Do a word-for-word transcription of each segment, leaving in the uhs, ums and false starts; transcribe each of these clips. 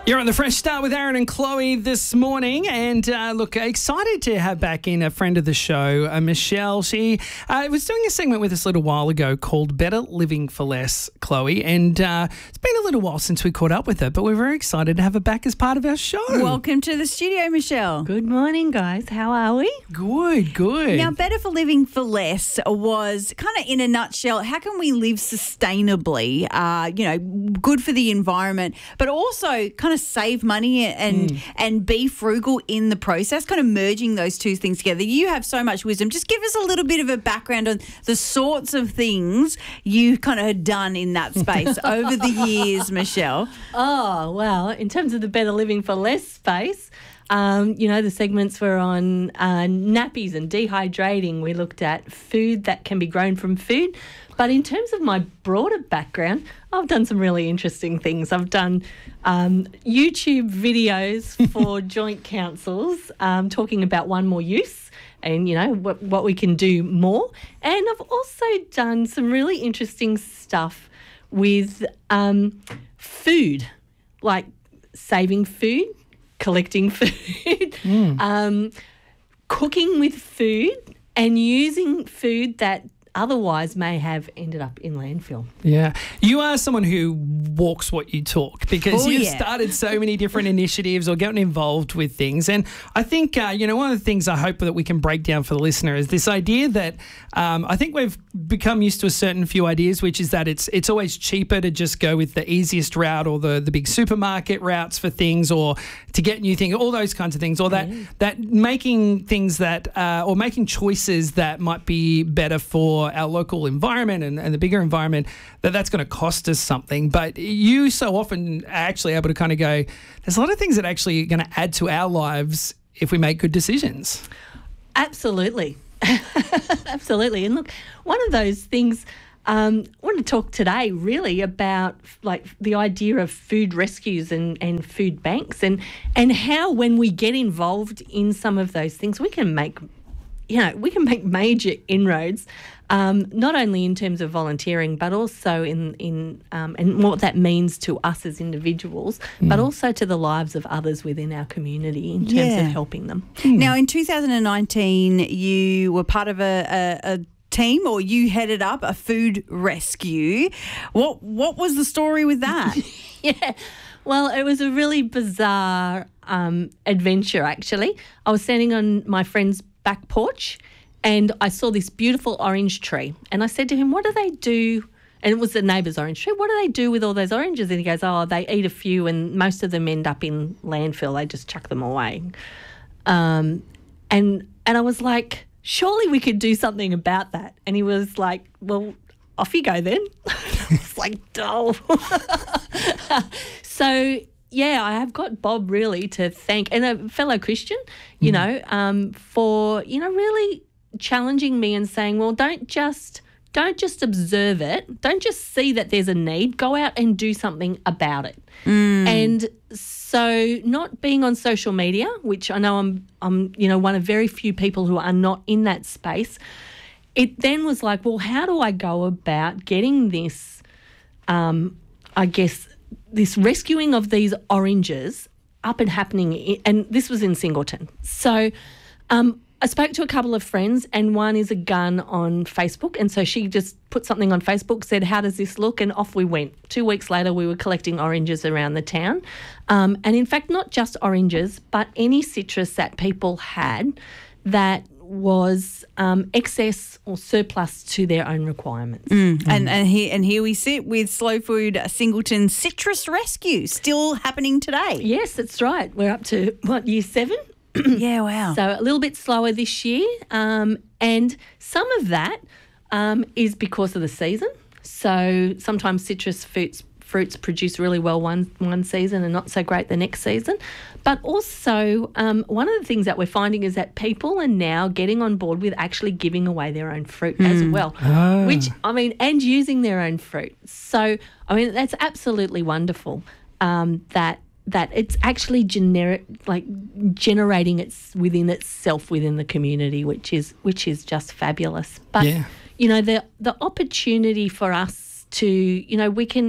You're on the Fresh Start with Aaron and Chloe this morning, and uh, look, excited to have back in a friend of the show, uh, Michelle. She uh, was doing a segment with us a little while ago called Better Living for Less, Chloe, and uh, it's been a little while since we caught up with her, but we're very excited to have her back as part of our show. Welcome to the studio, Michelle. Good morning, guys. How are we? Good, good. Now, Better for Living for Less was kind of in a nutshell, how can we live sustainably, uh, you know, good for the environment, but also kind of save money and mm. and be frugal in the process, kind of merging those two things together. You have so much wisdom. Just give us a little bit of a background on the sorts of things you kind of had done in that space over the years, Michelle. Oh, well, in terms of the Better Living for Less space, Um, you know, the segments were on uh, nappies and dehydrating. We looked at food that can be grown from food. But in terms of my broader background, I've done some really interesting things. I've done um, YouTube videos for joint councils um, talking about one more use and, you know, what, what we can do more. And I've also done some really interesting stuff with um, food, like saving food, collecting food, mm. um, cooking with food and using food that otherwise may have ended up in landfill. Yeah. You are someone who walks what you talk because oh, you've yeah. started so many different initiatives or getting involved with things. And I think, uh, you know, one of the things I hope that we can break down for the listener is this idea that um, I think we've become used to a certain few ideas, which is that it's it's always cheaper to just go with the easiest route or the, the big supermarket routes for things or to get new things, all those kinds of things, or that, yeah. that making things that, uh, or making choices that might be better for our local environment and, and the bigger environment, that that's going to cost us something. But you so often are actually able to kind of go, there's a lot of things that actually are going to add to our lives if we make good decisions. Absolutely. Absolutely. And look, one of those things, um, I want to talk today really about like the idea of food rescues and, and food banks and, and how when we get involved in some of those things, we can make you know, we can make major inroads, um, not only in terms of volunteering, but also in, in um, and what that means to us as individuals, mm. but also to the lives of others within our community in terms yeah. of helping them. Mm. Now, in two thousand nineteen, you were part of a, a, a team, or you headed up a food rescue. What what was the story with that? yeah. Well, it was a really bizarre um, adventure, actually. I was standing on my friend's back porch and I saw this beautiful orange tree and I said to him, what do they do? And it was the neighbour's orange tree. What do they do with all those oranges? And he goes, oh, they eat a few and most of them end up in landfill. They just chuck them away. Um, and and I was like, surely we could do something about that. And he was like, well, off you go then. It's like, oh. So yeah, I have got Bob really to thank, and a fellow Christian, you mm. know, um, for, you know, really challenging me and saying, well, don't just don't just observe it. Don't just see that there's a need. Go out and do something about it. Mm. And so not being on social media, which I know I'm, I'm, you know, one of very few people who are not in that space, it then was like, well, how do I go about getting this, um, I guess, this rescuing of these oranges up and happening, and this was in Singleton. So um, I spoke to a couple of friends, and one is a gun on Facebook, and so she just put something on Facebook, said, how does this look? And off we went. Two weeks later, we were collecting oranges around the town. Um, and in fact, not just oranges, but any citrus that people had that was um, excess or surplus to their own requirements. Mm. Mm. And and here and here we sit with Slow Food Singleton Citrus Rescue, still happening today. Yes, that's right. We're up to, what, year seven? Yeah, wow. So a little bit slower this year. Um, and some of that um, is because of the season. So sometimes citrus fruits fruits produce really well one one season and not so great the next season. But also um, one of the things that we're finding is that people are now getting on board with actually giving away their own fruit mm. as well, oh. which, I mean, and using their own fruit. So, I mean, that's absolutely wonderful um, that that it's actually generic, like generating its within itself within the community, which is which is just fabulous. But, yeah. you know, the the opportunity for us to, you know, we can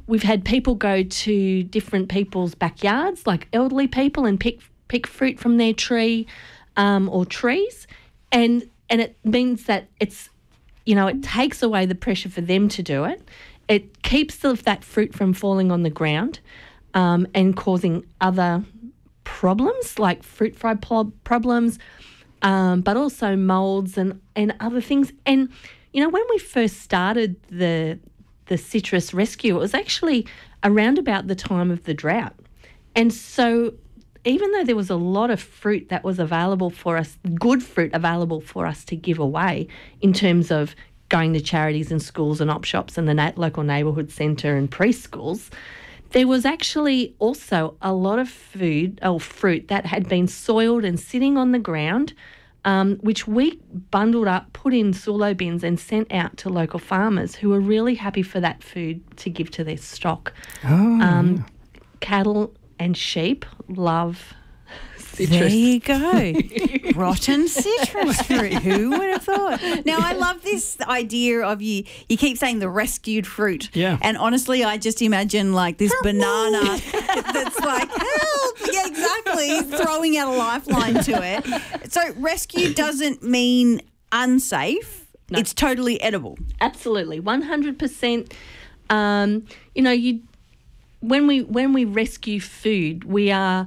we've had people go to different people's backyards, like elderly people, and pick pick fruit from their tree um, or trees, and and it means that it's, you know, it takes away the pressure for them to do it. It keeps the, that fruit from falling on the ground um, and causing other problems like fruit fly pl- problems, um, but also moulds and, and other things. And, you know, when we first started the the citrus rescue, it was actually around about the time of the drought. And so even though there was a lot of fruit that was available for us, good fruit available for us to give away in terms of going to charities and schools and op shops and the na- local neighbourhood centre and preschools, there was actually also a lot of food or fruit that had been soiled and sitting on the ground, um, which we bundled up, put in silo bins and sent out to local farmers who were really happy for that food to give to their stock. Oh. Um, cattle and sheep love citrus. There you go. Rotten citrus fruit. Who would have thought? Now, I love this idea of you, you keep saying the rescued fruit. Yeah. And honestly, I just imagine like this banana that's like, help. Yeah, exactly. Throwing out a lifeline to it. So rescue doesn't mean unsafe. No. It's totally edible. Absolutely, one hundred percent. Um, you know, you when we when we rescue food, we are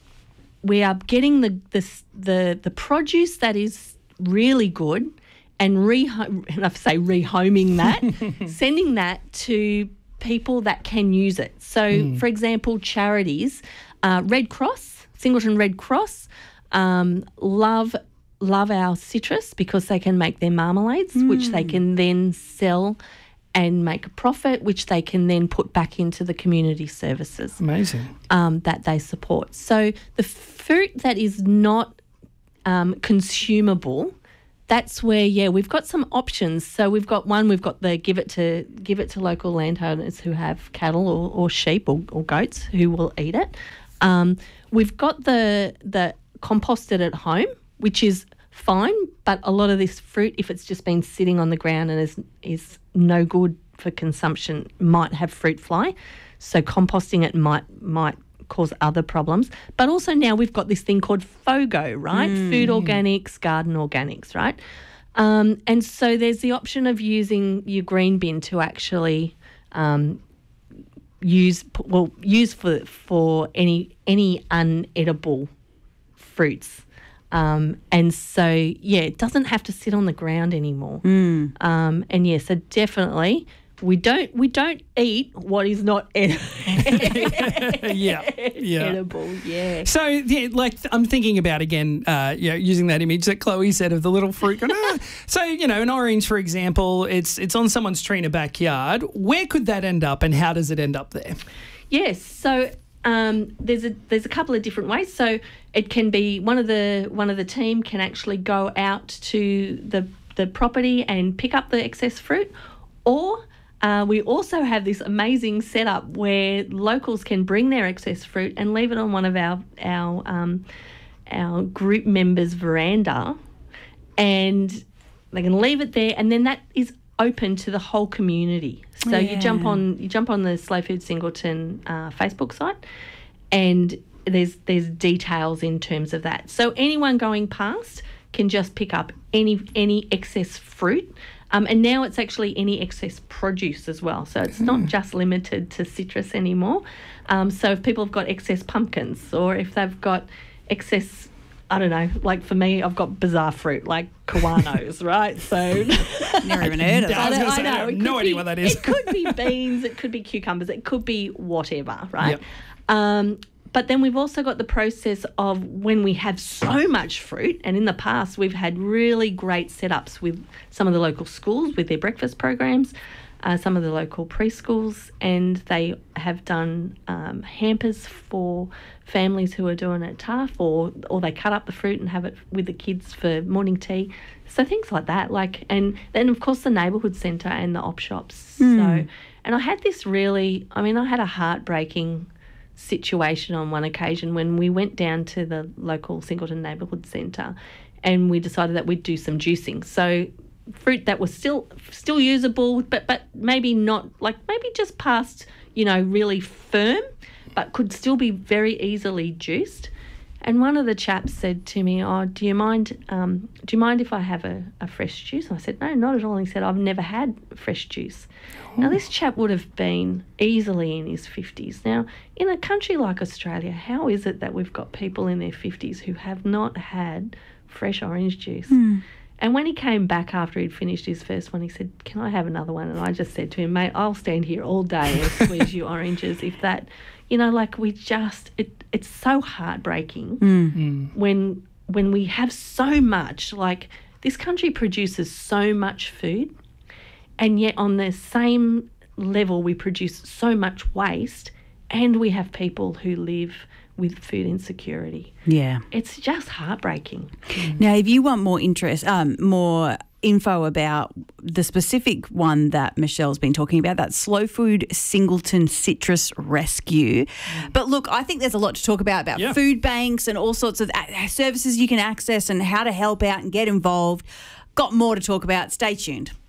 we are getting the the the, the produce that is really good and reho- and I say rehoming that, sending that to people that can use it. So, mm. for example, charities, uh, Red Cross, Singleton Red Cross, um, love love our citrus because they can make their marmalades, mm. which they can then sell and make a profit, which they can then put back into the community services. Amazing. Um, that they support. So the fruit that is not um, consumable, that's where, yeah, we've got some options. So we've got one, we've got the give it to give it to local landowners who have cattle or, or sheep or, or goats who will eat it. Um, we've got the the composted at home, which is fine, but a lot of this fruit, if it's just been sitting on the ground and is is no good for consumption, might have fruit fly. So composting it might might cause other problems. But also now we've got this thing called FOGO, right? Mm. Food organics, garden organics, right? Um, and so there's the option of using your green bin to actually um, use well use for for any any unedible fruits. Um, and so, yeah, it doesn't have to sit on the ground anymore. Mm. Um, and, yeah, so definitely we don't we don't eat what is not ed- yeah, yeah. edible. Yeah. So, yeah, like I'm thinking about, again, uh, you know, using that image that Chloe said of the little fruit. Going, ah. So, you know, an orange, for example, it's it's on someone's tree in a backyard. Where could that end up and how does it end up there? Yes, so... Um, there's a there's a couple of different ways. So it can be one of the one of the team can actually go out to the the property and pick up the excess fruit, or uh, we also have this amazing setup where locals can bring their excess fruit and leave it on one of our our um, our group members' veranda, and they can leave it there, and then that is open to the whole community. So yeah. you jump on you jump on the Slow Food Singleton uh, Facebook site, and there's there's details in terms of that. So anyone going past can just pick up any any excess fruit, um, and now it's actually any excess produce as well. So it's mm. not just limited to citrus anymore. Um, so if people have got excess pumpkins, or if they've got excess, I don't know, like for me, I've got bizarre fruit, like Kiwanos, right? So never even heard of I, that. I, I, say, I have no idea be, what that is. It could be beans, it could be cucumbers, it could be whatever, right? Yep. Um, but then we've also got the process of when we have so much fruit, and in the past we've had really great setups with some of the local schools with their breakfast programs, uh, some of the local preschools, and they have done um, hampers for families who are doing it tough, or or they cut up the fruit and have it with the kids for morning tea. So things like that, like, and then of course the neighbourhood centre and the op shops. Mm. So, and I had this really, I mean, I had a heartbreaking situation on one occasion when we went down to the local Singleton neighbourhood centre, and we decided that we'd do some juicing. So fruit that was still still usable, but but maybe not, like maybe just past you know, really firm, but could still be very easily juiced. And one of the chaps said to me, oh, do you mind um, do you mind if I have a, a fresh juice? And I said, no, not at all. And he said, I've never had fresh juice. Oh. Now, this chap would have been easily in his fifties. Now, in a country like Australia, how is it that we've got people in their fifties who have not had fresh orange juice? Mm. And when he came back after he'd finished his first one, he said, can I have another one? And I just said to him, mate, I'll stand here all day and squeeze you oranges if that, you know, like we just, it, it's so heartbreaking mm. Mm. when when we have so much, like this country produces so much food, and yet on the same level we produce so much waste, and we have people who live with food insecurity. Yeah. It's just heartbreaking. Now, if you want more interest, um, more info about the specific one that Michelle's been talking about, that Slow Food Singleton Citrus Rescue. Mm. But look, I think there's a lot to talk about, about yeah. food banks and all sorts of services you can access and how to help out and get involved. Got more to talk about. Stay tuned.